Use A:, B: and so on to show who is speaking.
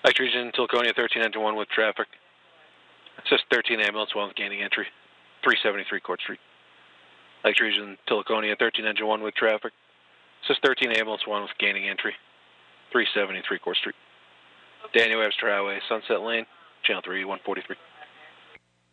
A: Ike Region, Tilconia 13 engine 1 with traffic. Assist 13 ambulance 1 with gaining entry. 373 Court Street. Ike Region, Tilconia 13 engine 1 with traffic. Assist 13 ambulance 1 with gaining entry. 373 Court Street. Daniel Webster Highway, Sunset Lane, channel 3, 143.